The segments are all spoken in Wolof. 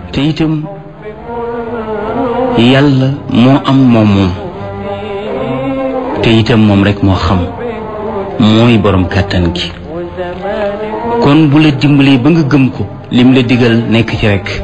te itam yàlla moo am moom te itam moom rek moo xam, mooy borom kàttan gi. kon bu la dimbalee ba nga gëm ko, lim la digal nekk ci rek,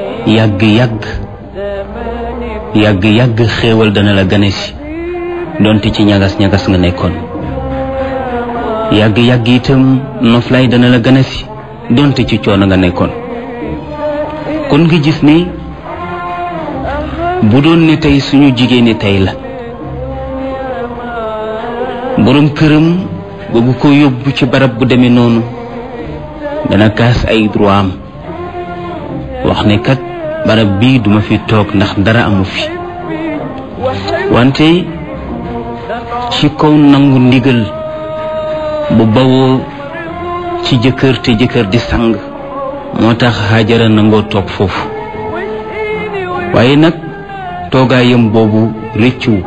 yàgg xéewal dana la gane si, donte ci ñagas-ñagas nga nekkoon. yàgg itam noflaay dana la gane si, donte ci coono nga nekkoon. kon nga gis ni bu doon ne tey suñu jigéeni tey la, borom këram bëgg ko yóbbu ci barab bu demee noonu, dana kaas ay droit am, wax ne kat barab bii duma fi toog ndax dara amu fi. wante ci kaw nangu ndigal bu bawoo ci jëkkër te jëkkër di sang, moo tax Hajara nangoo toog foofu. waaye nag toogaayam boobu rëccuwu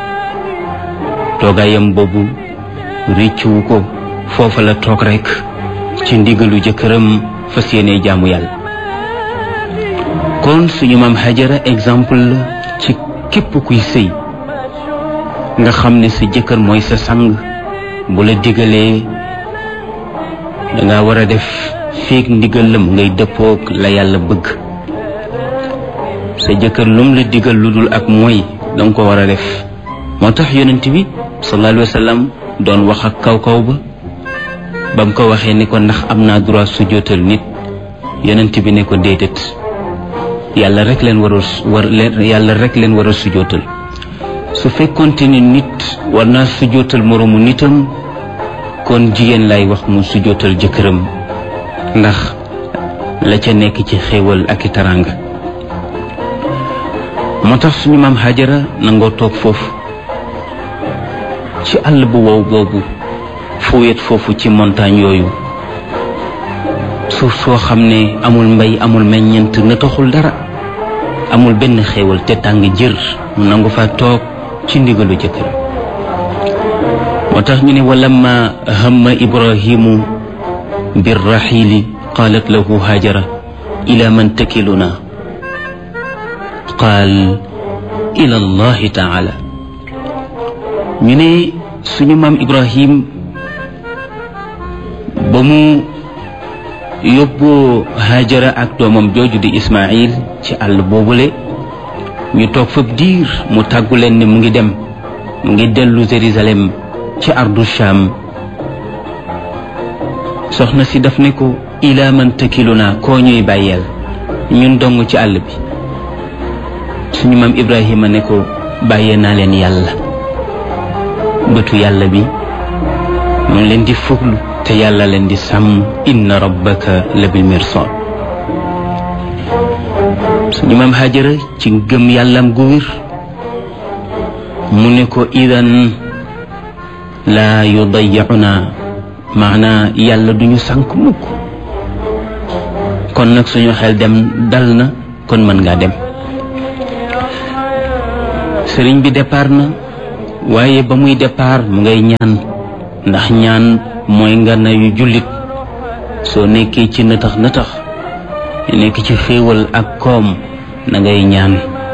ko, foofa la toog rekk ci ndigalu jëkkëram fas yéene jaamu yàlla. kon suñu maam Hajara exemple la ci képp kuy sëy, nga xam ne sa jëkkër mooy sa sang. bu la digalee danga war a def feek ndigal la mu ngay dëppook la yàlla bëgg. sa jëkkër lum la digal lu dul ak mooy danga ko war a def. moo tax yonent bi sallallahu alayhi wa sallam doon wax ak kaw ba mu ko waxee ni ko ndax am naa droit sujjóotal nit, yonent bi ne ko déedéet, yàlla rek leen war a sujjóotal. su fekkoonte ni nit war naa sujjóotal moroomu nitam, kon jigéen lay wax mu sujjóotal jëkkëram, ndax la ca nekk ci xéewal ak i taraanga. moo tax suñu maam Hajara nangoo toog foofu ci àll bu wow boobu, fu wet foofu ci montagne yooyu, suuf soo xam ne amul mbay, amul meññeent, na taxul dara, amul benn xéewal te tàng jër, mu nangu fa toog ci ndigalu jëkkër. moo tax ñu ne walamma hamma ibrahimu birraxiili qaalat lahu Hajara ila man takiluna, qaal ila allahi taala. ñu ne suñu maam Ibrahim ba mu yóbboo Hajara ak doomam jooju di Ismaïl ci àll boobule, ñu toog fab diir mu tàggu leen ne mu ngi dem, mu ngi dellu Jérusalem ci ardu Sham. soxna si daf ne ko ila man takiluna, koo ñuy bàyyeel, ñun dong ci àll bi. suñu maam Ibrahima ne ko bàyyee naa leen yàlla, bëtu yàlla bi mu ngi leen di fuglu te yàlla leen di sàmm. inna rabbaka la bil mirsad. suñu maam Hajara ci gëm yàllam gu wér mu ne ko idan laa yudayyuna, maanaa yàlla duñu sànk mukk. kon nag suñu xel dal na, kon mën ngaa dem. sëriñ bi départ na, waaye ba muy départ mu ngay ñaan, ndax ñaan mooy ngànnaayu jullit. soo nekkee ci nëtax nekk ci xéewal ak koom, na ngay ñaan.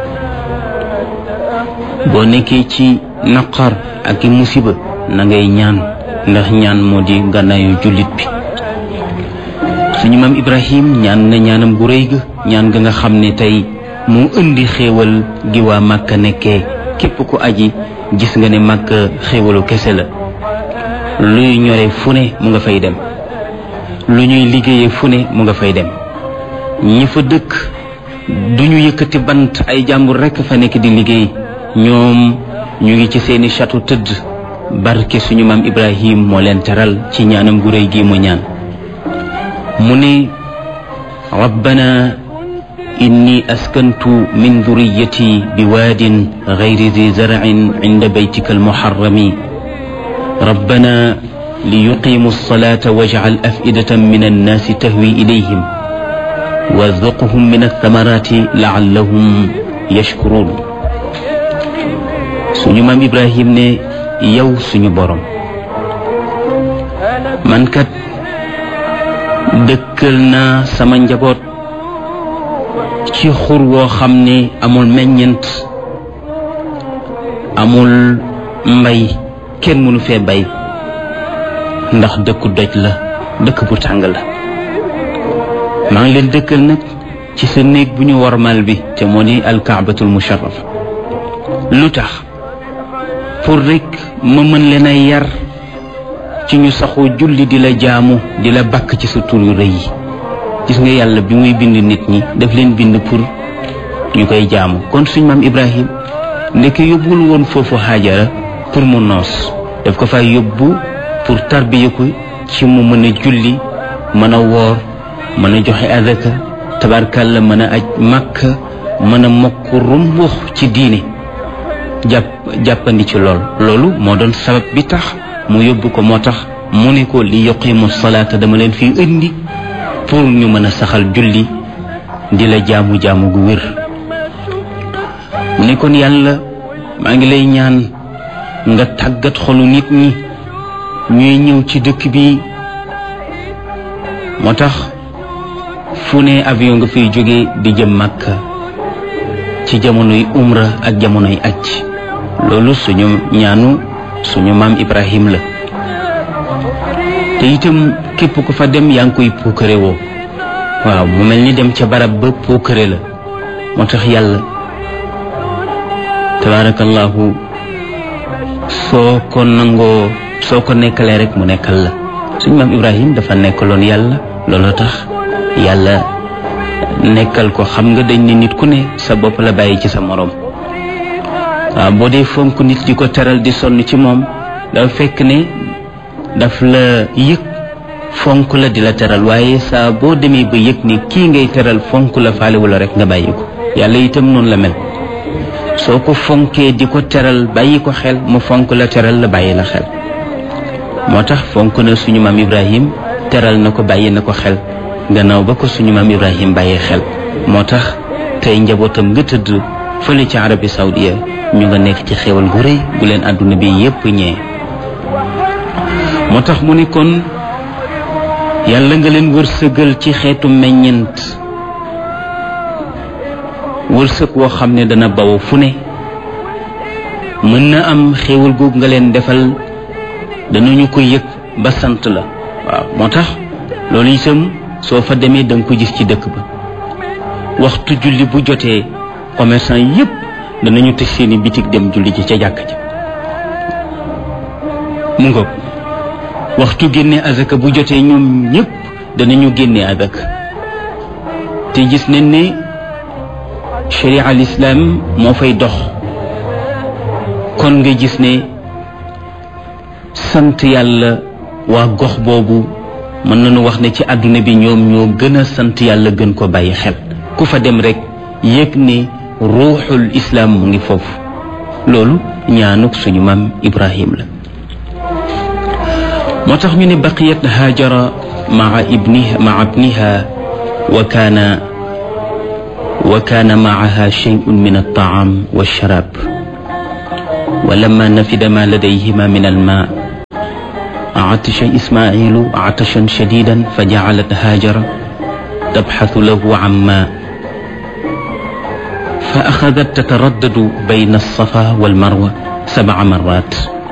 boo nekkee ci naqar ak i musiba, na ngay ñaan, ndax ñaan moo di ngànnaayu jullit bi. suñu maam Ibrahim ñaan na ñaanam gu rëy ga, ñaan ga nga xam ne tey moo indi xéewal gi waa Màkka nekkee. képp ku aji gis nga ne Màkka xéewalu kese la. luy ñore fu ne mu nga fay dem, lu ñuy liggéeyee fu ne mu nga fay dem. ñi fa dëkk duñu yëkkati bant, ay jàmbur rekk fa nekk di liggéey. ñoom ñu ngi ci seeni château tëdd. barke suñu maam Ibrahim moo leen teral ci ñaanam gu réy gi mu ñaan. mu ne rabbana inni askantu min duriyati biwaadin gayri zi zar'in inda baytika almuharrami rabbana liyuqimu alsalata waj'al af'idatan min annaasi tahwi ilayhim warzuqhum min althamarati la'allahum yashkurun. suñu maam Ibrahim ne yow suñu borom, man kat dëkkal naa sama njaboot ci xur woo xam ne amul meññent, amul mbay, kenn mënu fee bay ndax dëkku doj la, dëkk bu tàng la. maa ngi leen dëkkal nag ci sa néeg bu ñu warmal bi te moo di alkaabatul musharrafa. lu tax? pour rek ma mën leen a yar ci ñu saxoo julli di la jaamu, di la bakk ci sa tur yu rëy yi. gis nga yàlla bi muy bind nit ñi daf leen bind pour ñu koy jaamu. kon suñ maam Ibrahim ndeke yóbbul woon foofu Haajara pour mu noos, daf ko fay yóbbu pour tarbiya ko ci mu mën a julli, mën a woor, mën a joxe azaka, tabarkalla mën a aj Makka, mën a mokk rumbux ci diine, jàppandi ci loolu moo doon sabab bi tax mu yóbbu ko. moo tax mu ne ko li yuqimu salaata, dama leen fii indi pour ñu mën a saxal julli di la jaamu gu wér. mu ne kon yàlla maa ngi lay ñaan nga tàggat xolu nit ñi ñuy ñëw ci dëkk bi. moo tax fu ne avion nga fiy jóge di jëm Makka ci jamonoy umra ak jamonoy aj. loolu suñu ñaanu suñu maam Ibrahim la. te itam képp ku fa dem yaa ngi koy puukare woo. waaw, mu mel ni dem ca barab ba puukare la. moo tax yàlla tabaarakallahu soo ko nekkalee rek mu nekkal la. suñu maam Ibrahim dafa nekkaloon yàlla, looloo tax yàlla nekkal ko. xam nga dañ ne nit ku ne sa bopp la bàyyi ci sa moroom. waaw, boo dee fonk nit di ko teral di sonn ci moom, dafa fekk ne daf la yëg fonk la di la teral. waaye saa boo demee ba yëg ni kii ngay teral fonk la faalewu la rek nga bàyyi ko. yàlla itam noonu la mel. soo ko fonkee di ko teral bàyyi ko xel, mu fonk la teral la bàyyi la xel. moo tax fonk na suñu maam Ibrahim, teral na ko, bàyyi na ko xel gannaaw ba ko suñu maam Ibrahim bàyyee xel. moo tax tey njabootam nga tëdd fële ci Arabie Saoudia, ñu nga nekk ci xéewal gu rëy bu leen àdduna bi yépp ñee. moo tax mu ne kon yàlla nga leen wërsëgal ci xeetu meññent, wërsëg woo xam ne dana baw fu ne. mën na am xéewal googu nga leen defal danañu ko yëg ba sant la. waaw, moo tax loolu itam soo fa demee da nga ko gis ci dëkk ba. waxtu julli bu jotee commerçant yépp danañu tëj seeni bitig dem julli ji ca jàkk ji. mu ngoog waxtu génne azaka bu jotee ñoom ñépp danañu génne azaka. te gis nañ ne sharia al islam moo fay dox. kon nga gis ne sant yàlla waa gox boobu mën nañu wax ne ci àdduna bi ñoom ñoo gën a sant yàlla, gën ko bàyyi xel. ku fa dem rek yëg ne ruuxul islam mu ngi foofu. loolu ñaanuk suñu maam Ibrahim la. moo tax ñu ne baqiyat Haajara maa ibniha wa kaana maaha shay'un min at-ta'am wash-sharab. wa lamma nafida ma ladayhima min al-ma' atasha Ismaa'ilu atashan shadidan fa ja'alat Haajara tabhathu lahu 'an ma' fa axadat tataraddadu bayna as-safa wal-marwa 7 marrat.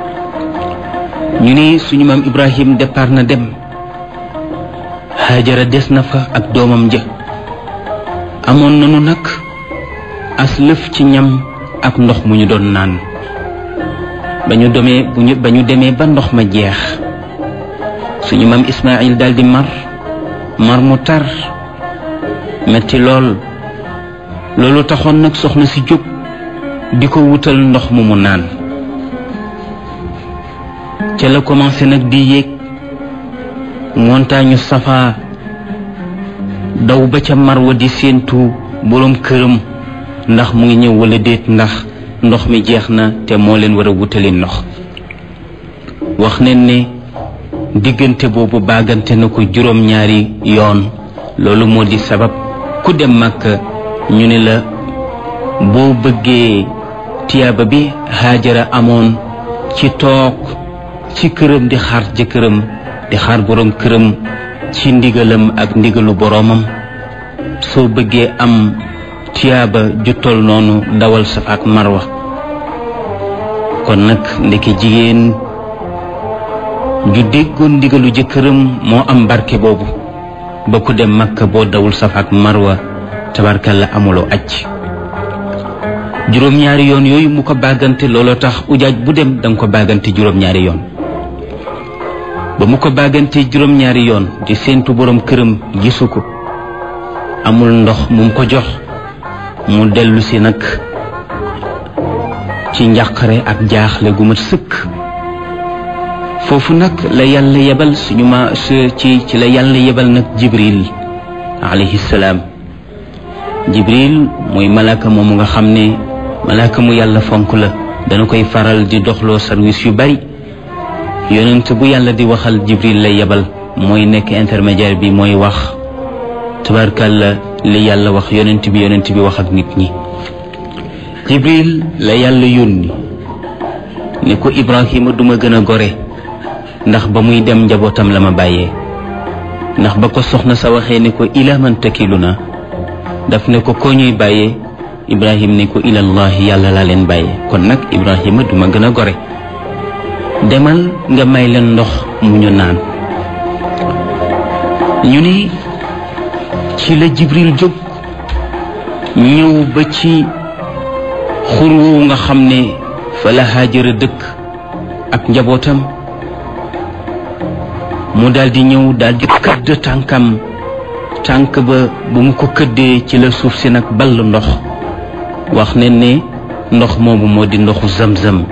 ñu ne suñu maam Ibrahim départ na dem, Haajara des na fa ak doomam ja. amoon nañu nag as lëf ci ñam ak ndox mu ñu doon naan. ba ñu demee ba ndox ma jeex, suñu maam Ismaayil daldi mar mu tar metti lool. loolu taxoon nag soxna si jóg di ko wutal ndox mu naan. ca la commencé nag di yéeg montagne Safa, daw ba ca Marwa di séentu boroom këram ndax mu ngi ñëw walla déet, ndax ndox mi jeex na te moo leen war a wutali ndox. wax nañ ne diggante boobu baagante na ko 2 yoon. loolu moo di sabab ku dem Makka ñu ne la boo bëggee tiyaaba bi Haajara amoon ci toog ci këram di xaar jëkkëram, di xaar boroom këram ci ndigalam ak ndigalu boroomam, soo bëggee am tiyaaba ju tol noonu dawal Safa ak Marwa kon nag ndeke jigéen ju déggoon ndigalu jëkkëram moo am barke boobu ba ku dem Makka boo dawul Safa ak Marwa tabarkalla amuloo aj juróom-ñaari yoon yooyu mu ko bàggante looloo tax ujaaj bu dem danga ko bàggante juróom-ñaari yoon ba mu ko bàggante juróom-ñaari yoon di séentu borom këram gisu ko amul ndox mu ko jox mu dellu si nag ci njàqare ak jaaxle gu mat sëkk foofu nag la yàlla yebal suñu ma ci la yàlla yebal nag Jibril alayhi salaam Jibril mooy malaaka moomu nga xam ne malaaka mu yàlla fonk la dana koy faral di doxloo service yu bari yonent bu yàlla di waxal Jibril lay yebal mooy nekk intermédiaire bi mooy wax tabarkalla li yàlla wax yonent bi wax ak nit ñi Jibril la yàlla yónni ne ko Ibrahima duma gën a gore ndax ba muy dem njabootam la ma bàyyee ndax ba ko soxna sa waxee ne ko ila man takiluna daf ne ko koo ñuy bàyyee Ibrahima ne ko ilallahi yàlla laa leen bàyyee kon nag Ibrahima duma gën a gore demal nga may leen ndox mu ñu naan ñu ni ci la Jibril jóg ñëw ba ci xur wu nga xam ne fa la Haajara dëkk ak njabootam mu daldi ñëw daldi këdd tànkam tànk ba bu mu ko këddee ci la suuf si nag ball ndox wax ne ndox moomu moo di ndoxu Zamzam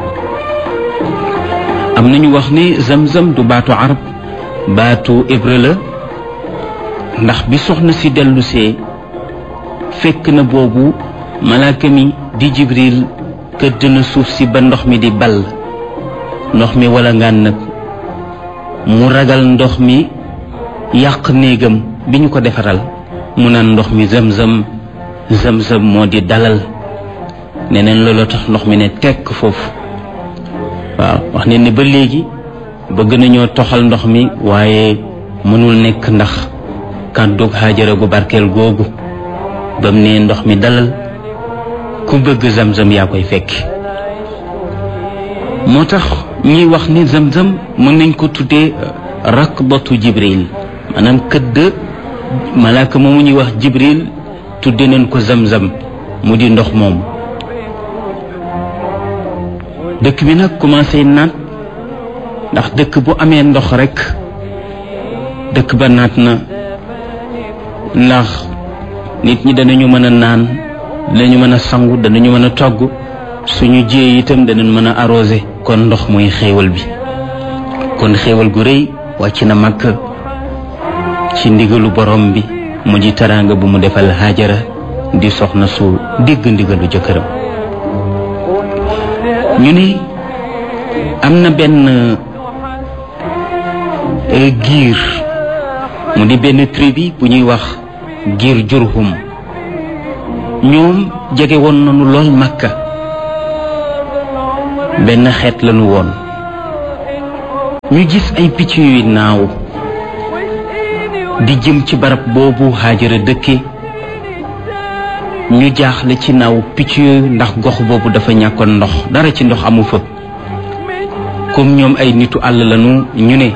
am nañu wax ne Zamzam du baatu arab baatu hébreu la ndax bi soxna si dellusee fekk na boobu malaaka mi di Jibril këdd na suuf si ba ndox mi di ball ndox mi wala ngaan nag mu ragal ndox mi yàq néegam bi ñu ko defaral mu naan ndox mi Zamzam Zamzam moo di dalal neneen looloo tax ndox mi ne tekk foofu waaw wax ne ni ba léegi bëgg nañoo toxal ndox mi waaye mënul nekk ndax kàddug Haajara gu barkeel googu bam ne ndox mi dalal ku bëgg Zamzam yaa koy fekki moo tax ñuy wax ne Zamzam mën nañ ko tuddee rakbatu Jibril maanaam këdd malaaka moomu ñuy wax Jibril tudde nañ ko Zamzam mu di ndox moom dëkk bi nag commencé naat ndax dëkk bu amee ndox rekk dëkk ba naat na ndax nit ñi danañu mën a naan danañu mën a sangu danañu mën a togg suñu jiyee itam danañ mën a arrosé kon ndox mooy xéewal bi kon xéewal gu rëy wàcc na Makka ci ndigalu borom bi mu di teraanga bu mu defal Haajara di soxna su dégg ndigalu jëkkëram ñu ni am na benn giir mu di benn tribu bu ñuy wax giir Jurhum ñoom jege woon nañu lool Makka benn xeet lañu woon ñu gis ay picc yuy naaw di jëm ci barab boobu Haajara dëkke ñu jaaxle ci naaw picc yooyu ndax gox boobu dafa ñàkkoon ndox dara ci ndox amu fa comme ñoom ay nitu àll lañu ñu ne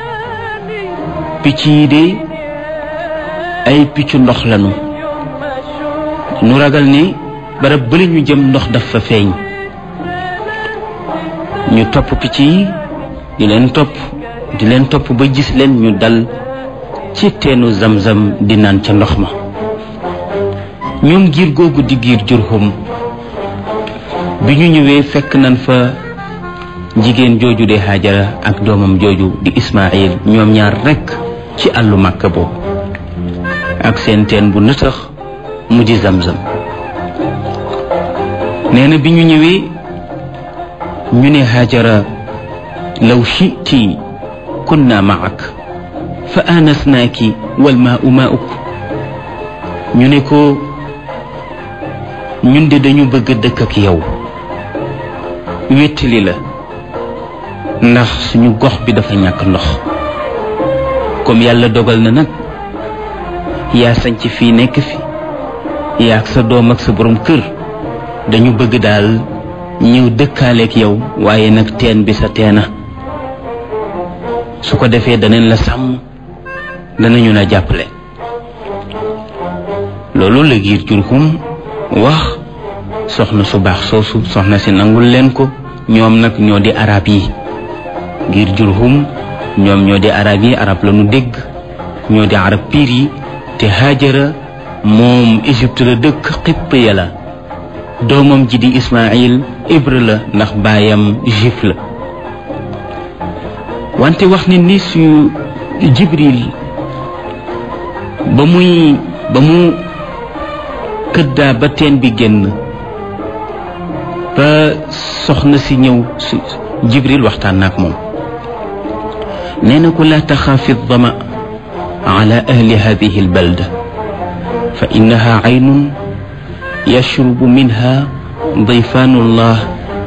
picc yi de ay piccu ndox lañu ñu ragal ni barab bële ñu jëm ndox dafa feeñ ñu topp picc yi di leen topp ba gis leen ñu dal ci teenu Zamzam di naan ca ndox ma ñoom giir googu di giir Jurhum bi ñu ñëwee fekk nañ fa jigéen jooju de Haajara ak doomam jooju di Ismaayil ñoom ñaar rekk ci àllu Makka boobu ak seen teen bu nëtëx mu di Zamzam nee na bi ñu ñëwee ñu ne Haajara law shi'ti kunna ma'ak fa aanasnaaki wal maa'u maa'uk ñu ne ko ñun de dañu bëgg dëkk ak yow wéttali la ndax suñu gox bi dafa ñàkk ndox comme yàlla dogal na nag yaa sañ ci fii nekk fi yaag sa doom ak sa borom kër dañu bëgg daal ñëw dëkkaaleeg yow waaye nag teen bi sa teena su ko defee danañ la sàmm danañu la jàppale loolu la giir Jurhum wax soxna su baax soosu soxna si nangul leen ko ñoom nag ñoo di arab yi giir Jurhum ñoom ñoo di arab yi arab la nu dégg ñoo di arab piir yi te Haajara moom Égypte la dëkk xipp ya la doomam ji di Ismaïl hébreu la ndax baayam juif la wante wax ni ni su Jibril ba mu këddaa ba teen bi génn ba soxna si ñëw su Jibril waxtaan naak moom nee na ko laa taxaafi dama ala ahli hadihi albalda fa innaha aynun yashrubu minha dayfanu llah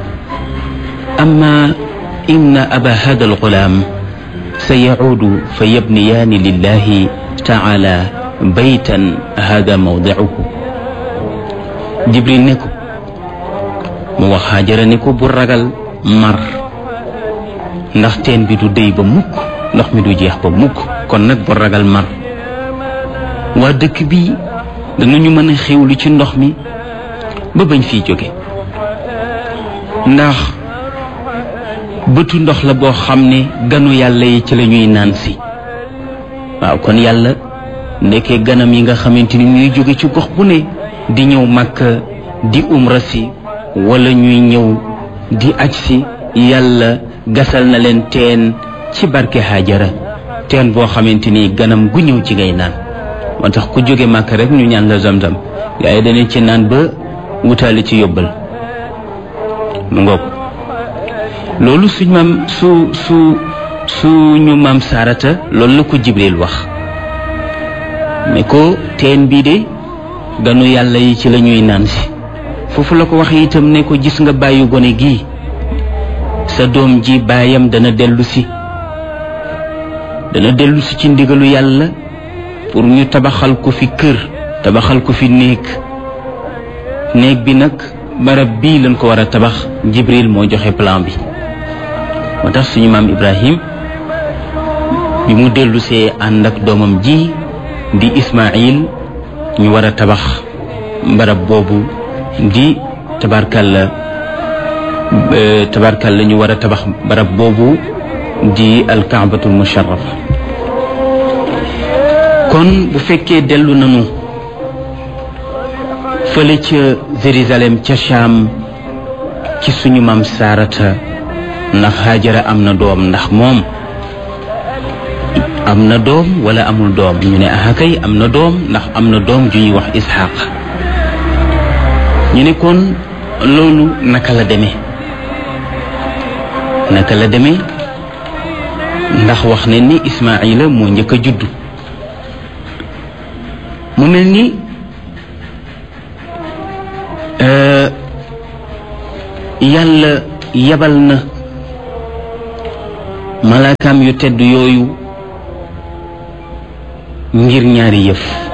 amma inna aba hada alghulam sayacuudu fa yabniyaani lillahi taala baytan hada mawdicuhu Jibril ne ko mu wax Haajara ne ko bu ragal mar ndax teen bi du déy ba mukk ndox mi du jeex ba mukk kon nag bu ragal mar waa dëkk bi danañu mën a xewlu ci ndox mi ba bañ fiy jóge ndax bëtu ndox la boo xam ne ganu yàlla yi ci la ñuy naan si waaw kon yàlla nekkee ganam yi nga xamante ni ñuy jóge ci gox bu ne di ñëw Makka di umra si wala ñuy ñëw di aj si yàlla gasal na leen teen ci barke Haajara teen boo xamante ni ganam gu ñëw ci ngay naan moo tax ku jóge Makka rek ñu ñaan la zamzam gaa yi dañu ci naan ba wutaale ci yóbbal mu ngoog loolu suñu maam Saarata loolu la ko Jibril wax ne ko teen bii de ganu yàlla yi ci la ñuy naan si foofu la ko wax itam ne ko gis nga bàyyi gone gii sa doom ji baayam dana dellu si ci ndigalu yàlla pour ñu tabaxal ko fi kër tabaxal ko fi néeg bi nag barab bii lañ ko war a tabax Jibril moo joxe plan bi moo tax suñu maam Ibrahim bi mu dellu see ànd ak doomam ji di Ismaïl ñu war a tabax barab boobu di tabarkalla ñu war a tabax barab boobu di alkaabatul musharrafa kon bu fekkee dellu nañu fële ca Jérusalem ca Cham ci suñu maam Saarata ndax Haajara am na doom ndax moom am na doom wala amul doom ñu ne kay am na doom ndax am na doom ju ñuy wax Isxaaq ñu ne kon loolu naka la demee ndax wax ne ni Ismaayila moo njëkk a juddu mu mel ni yàlla yabal na malaakaam yu tedd yooyu ngir ñaari yëf